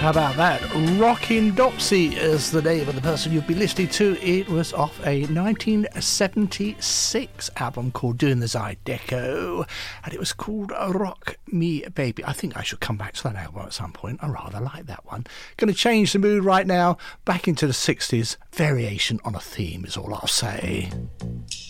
How about that? Rockin' Dopsy is the name of the person you'll be listening to. It was off a 1976 album called Doing the Zydeco, and it was called Rock Me Baby. I think I should come back to that album at some point. I rather like that one. Going to change the mood right now, back into the 60s. Variation on a theme is all I'll say.